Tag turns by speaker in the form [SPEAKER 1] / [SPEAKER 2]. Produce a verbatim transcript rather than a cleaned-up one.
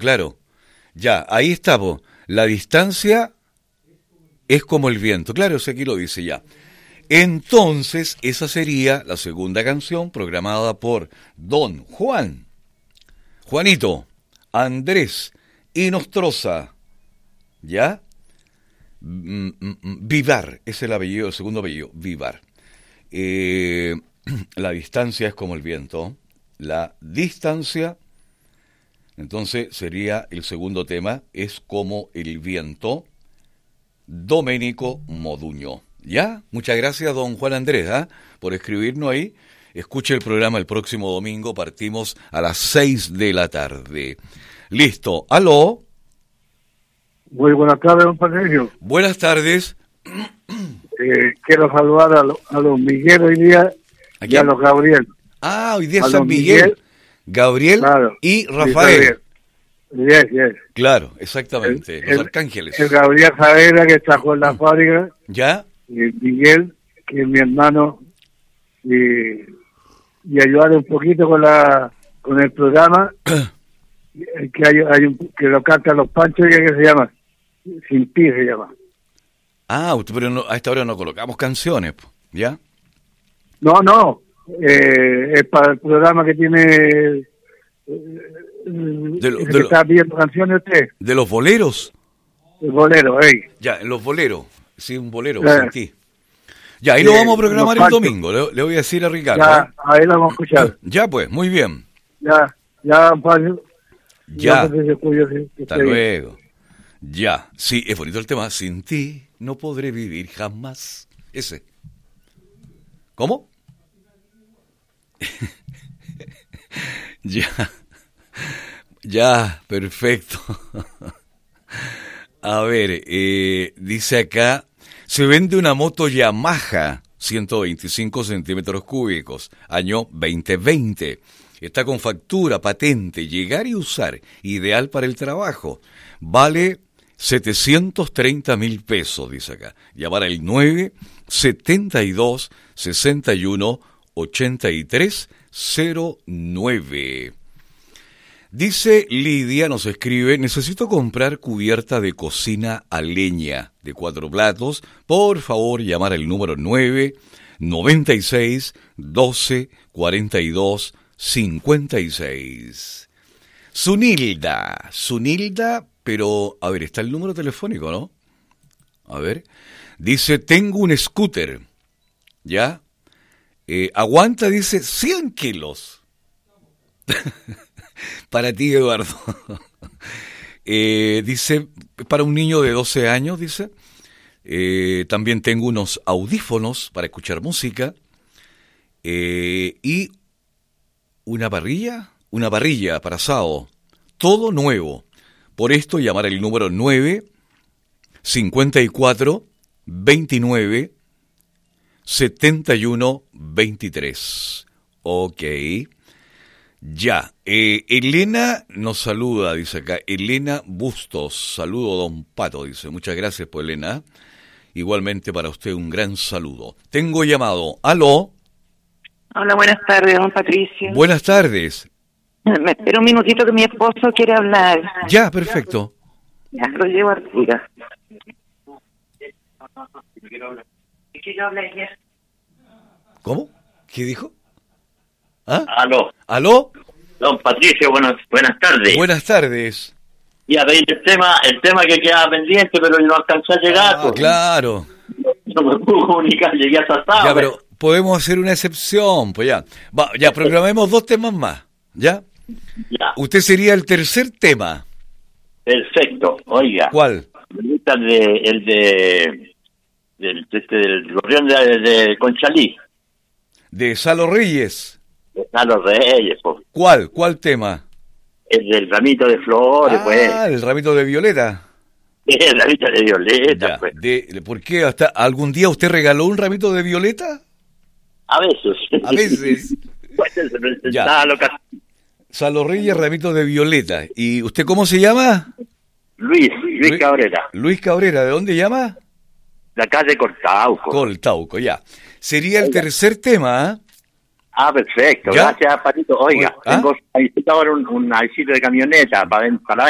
[SPEAKER 1] claro. Ya, ahí está, po. La distancia es como el viento. Claro, si aquí lo dice ya. Entonces, esa sería la segunda canción programada por Don Juan, Juanito, Andrés y Nostroza. ¿Ya? Vivar, es el apellido, el segundo apellido, Vivar. Eh, la distancia es como el viento. La distancia, entonces sería el segundo tema, es como el viento. Domenico Moduño. ¿Ya? Muchas gracias, don Juan Andrés, ¿eh? por escribirnos ahí. Escuche el programa el próximo domingo, partimos a las seis de la tarde. Listo. ¿Aló?
[SPEAKER 2] Muy buenas tardes, don Patricio.
[SPEAKER 1] Buenas tardes.
[SPEAKER 2] Eh, quiero saludar a, lo, a los Miguel hoy día y a los Gabriel.
[SPEAKER 1] Ah, hoy día es San Miguel, Miguel, Gabriel
[SPEAKER 2] claro,
[SPEAKER 1] y Rafael.
[SPEAKER 2] Yes, yes.
[SPEAKER 1] Claro, exactamente,
[SPEAKER 2] el,
[SPEAKER 1] los
[SPEAKER 2] el,
[SPEAKER 1] arcángeles.
[SPEAKER 2] El Gabriel Saavedra, que está con la fábrica.
[SPEAKER 1] ¿Ya?
[SPEAKER 2] Y el Miguel, que es mi hermano, y, y ayudar un poquito con la con el programa, que hay, hay un, que lo cantan los Panchos, que se llama Sin Ti, se llama.
[SPEAKER 1] Ah, pero no, a esta hora no colocamos canciones, ¿ya?
[SPEAKER 2] No, no, eh, es para el programa que tiene... Eh, de, lo, de ¿Está pidiendo canciones usted?
[SPEAKER 1] ¿De los boleros?
[SPEAKER 2] El bolero, ey.
[SPEAKER 1] Ya, en los boleros. Sí, un bolero, eh. Sin Ti. Ya, ahí eh, lo vamos a programar el domingo, le, le voy a decir a Ricardo.
[SPEAKER 2] Ya,
[SPEAKER 1] ¿eh?
[SPEAKER 2] ahí lo vamos a escuchar.
[SPEAKER 1] Ya, pues, muy bien.
[SPEAKER 2] Ya, ya, Pablo.
[SPEAKER 1] Ya,
[SPEAKER 2] ya cuyo, sí,
[SPEAKER 1] hasta luego. Bien. Ya, sí, es bonito el tema. Sin ti no podré vivir jamás. Ese. ¿Cómo? Ya. Ya, perfecto. A ver, eh, dice acá, se vende una moto Yamaha, ciento veinticinco centímetros cúbicos, año veinte veinte. Está con factura, patente, llegar y usar, ideal para el trabajo. Vale setecientos treinta mil pesos, dice acá. Llamar al nueve setenta y dos sesenta y uno ochenta y tres cero nueve. Dice Lidia, nos escribe, necesito comprar cubierta de cocina a leña de cuatro platos. Por favor, llamar al número nueve noventa y seis doce cuarenta y dos cincuenta y seis. Sunilda, Sunilda, pero, a ver, está el número telefónico, ¿no? A ver, dice, tengo un scooter, ¿ya? Eh, aguanta, dice, cien kilos. Para ti, Eduardo. eh, dice, para un niño de doce años, dice, eh, también tengo unos audífonos para escuchar música, eh, y una parrilla, una parrilla para asado, todo nuevo. Por esto, llamar al número nueve cincuenta y cuatro veintinueve setenta y uno veintitrés. Ok. Ya. Eh, Elena nos saluda, dice acá. Elena Bustos. Saludo, don Pato, dice. Muchas gracias, pues, Elena. Igualmente para usted un gran saludo. Tengo llamado. ¿Aló?
[SPEAKER 3] Hola, buenas tardes, don Patricio.
[SPEAKER 1] Buenas tardes.
[SPEAKER 3] Me espero un minutito que mi esposo quiere hablar.
[SPEAKER 1] Ya, perfecto.
[SPEAKER 3] Ya, lo llevo a Artigas. ¿Qué yo hablé ayer?
[SPEAKER 1] ¿Cómo? ¿Qué dijo? ¿Ah?
[SPEAKER 4] Aló.
[SPEAKER 1] ¿Aló?
[SPEAKER 4] Don Patricio, buenas, buenas tardes.
[SPEAKER 1] Buenas tardes.
[SPEAKER 4] Y a ver el tema, el tema que quedaba pendiente, pero no alcanzó a llegar.
[SPEAKER 1] Ah,
[SPEAKER 4] pues.
[SPEAKER 1] Claro.
[SPEAKER 4] No me puedo comunicar, llegué hasta sábado.
[SPEAKER 1] Ya, pero podemos hacer una excepción, pues ya. Va, ya programemos dos temas más, ¿ya?
[SPEAKER 4] Ya.
[SPEAKER 1] Usted sería el tercer tema.
[SPEAKER 4] Perfecto, oiga.
[SPEAKER 1] ¿Cuál?
[SPEAKER 4] El de, el de, del, este, del gorrión de, de Conchalí.
[SPEAKER 1] De Salo Reyes.
[SPEAKER 4] De Salo Reyes, pues.
[SPEAKER 1] ¿Cuál? ¿Cuál tema?
[SPEAKER 4] El del ramito de flores,
[SPEAKER 1] ah,
[SPEAKER 4] pues.
[SPEAKER 1] Ah, el ramito de violeta.
[SPEAKER 4] El ramito de violeta,
[SPEAKER 1] ya,
[SPEAKER 4] pues.
[SPEAKER 1] De, ¿Por qué? Hasta ¿Algún día usted regaló un ramito de violeta?
[SPEAKER 4] A veces.
[SPEAKER 1] A veces. Ya. Salo Reyes, ramito de violeta. ¿Y usted cómo se llama?
[SPEAKER 4] Luis, Luis, Luis Cabrera.
[SPEAKER 1] Luis Cabrera, ¿de dónde llama?
[SPEAKER 4] La calle Coltauco.
[SPEAKER 1] Coltauco, ya. Sería el Oiga. tercer tema, ¿eh?
[SPEAKER 4] Ah, perfecto. ¿Ya? Gracias, Patito. Oiga, ¿Ah? tengo ahora un, una visita de camioneta para, para